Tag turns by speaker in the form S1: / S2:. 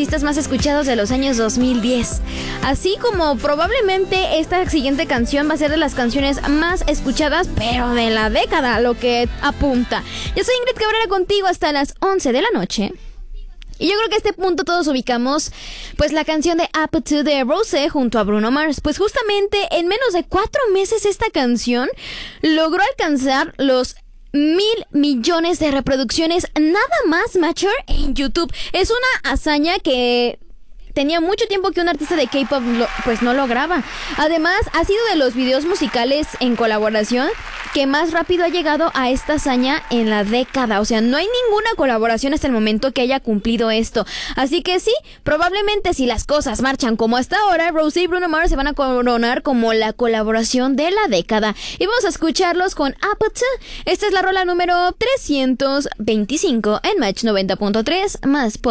S1: artistas más escuchados de los años 2010. Así como probablemente esta siguiente canción va a ser de las canciones más escuchadas, pero de la década, lo que apunta. Yo soy Ingrid Cabrera contigo hasta las 11 de la noche. Y yo creo que a este punto todos ubicamos pues la canción de Up to the Rose junto a Bruno Mars. Pues justamente en menos de 4 meses esta canción logró alcanzar los 1,000 millones de reproducciones nada más, Mature, en YouTube. Es una hazaña que tenía mucho tiempo que un artista de K-pop pues no lograba. Además, ha sido de los videos musicales en colaboración que más rápido ha llegado a esta hazaña en la década. O sea, no hay ninguna colaboración hasta el momento que haya cumplido esto. Así que sí, probablemente si las cosas marchan como hasta ahora, Rosé y Bruno Mars se van a coronar como la colaboración de la década. Y vamos a escucharlos con Apathy. Esta es la rola número 325 en Match 90.3 más pop.